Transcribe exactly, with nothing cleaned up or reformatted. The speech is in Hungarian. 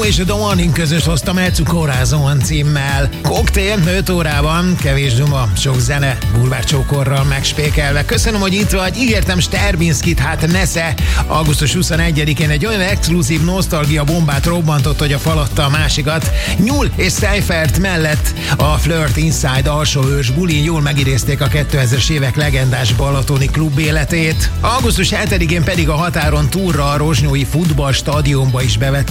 Bono és a The One közös hoztam el Cukorázón címmel. Koktél öt órában, kevés duma, sok zene, bulvárcsókorral megspékelve. Köszönöm, hogy itt vagy, ígértem Sterbinskit, hát nesze. augusztus huszonegyedikén egy olyan exkluzív nosztalgia bombát robbantott, hogy a falatta a másikat. Nyúl és Seifert mellett a Flirt Inside alsóős bulin jól megidézték a kétezres évek legendás balatoni klub életét. augusztus hetedikén pedig a határon túlra a rozsnyói futballstadionba is bevett